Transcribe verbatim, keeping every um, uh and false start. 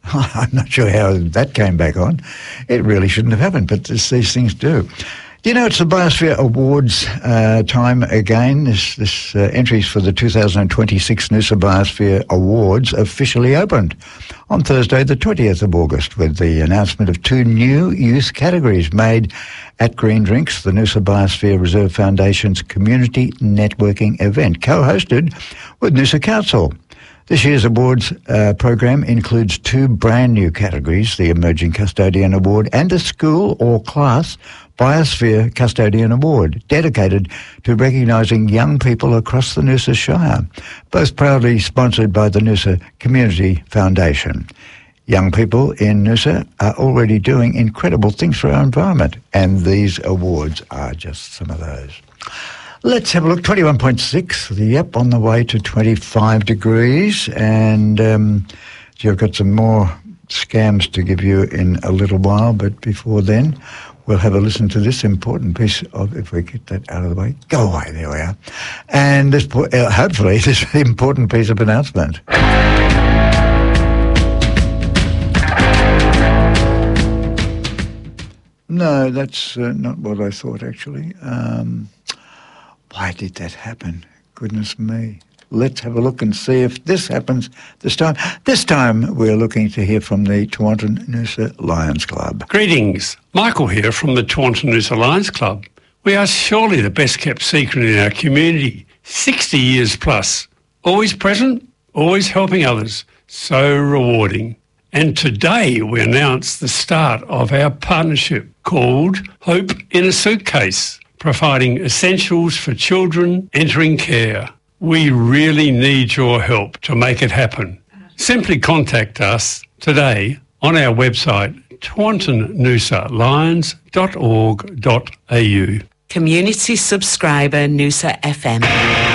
I'm not sure how that came back on. It really shouldn't have happened, but this, these things do. You know, it's the Biosphere Awards uh, time again. This, this uh, entries for the two thousand twenty-six Noosa Biosphere Awards officially opened on Thursday, the twentieth of August, with the announcement of two new youth categories made at Green Drinks, the Noosa Biosphere Reserve Foundation's community networking event, co-hosted with Noosa Council. This year's awards uh, program includes two brand new categories, the Emerging Custodian Award and a School or Class Biosphere Custodian Award, dedicated to recognising young people across the Noosa Shire, both proudly sponsored by the Noosa Community Foundation. Young people in Noosa are already doing incredible things for our environment, and these awards are just some of those. Let's have a look. twenty-one point six, yep, on the way to twenty-five degrees, and um, you've got some more scams to give you in a little while, but before then, we'll have a listen to this important piece of, if we get that out of the way, go away, there we are, and this, uh, hopefully this important piece of announcement. No, that's uh, not what I thought, actually. Um, why did that happen? Goodness me. Let's have a look and see if this happens this time. This time we're looking to hear from the Tewantin Noosa Lions Club. Greetings. Michael here from the Tewantin Noosa Lions Club. We are surely the best kept secret in our community. sixty years plus. Always present, always helping others. So rewarding. And today we announce the start of our partnership called Hope in a Suitcase, providing essentials for children entering care. We really need your help to make it happen. Simply contact us today on our website, tewantin noosa lions dot org dot a u. Community subscriber Noosa F M.